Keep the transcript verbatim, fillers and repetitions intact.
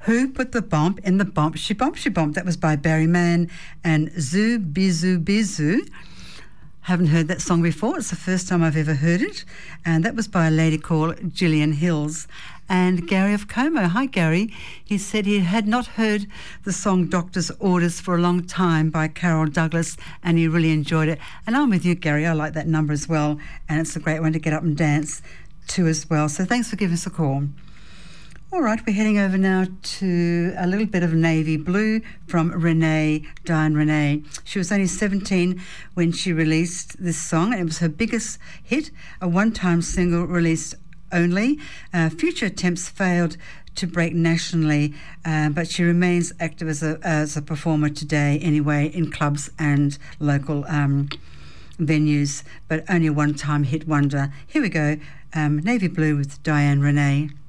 Who Put the Bomb in the Bomb She Bomb She Bomb. That was by Barry Mann and Zoo Bizu Bizu. Haven't heard that song before. It's the first time I've ever heard it. And that was by a lady called Gillian Hills. And Gary of Como. Hi, Gary. He said he had not heard the song Doctor's Orders for a long time by Carol Douglas, and he really enjoyed it. And I'm with you, Gary. I like that number as well. And it's a great one to get up and dance to as well. So thanks for giving us a call. All right, we're heading over now to a little bit of Navy Blue from Renee, Diane Renee. She was only seventeen when she released this song, and it was her biggest hit, a one-time single released only. Uh, future attempts failed to break nationally, uh, but she remains active as a, as a performer today anyway in clubs and local um, venues, but only a one-time hit wonder. Here we go, um, Navy Blue with Diane Renee.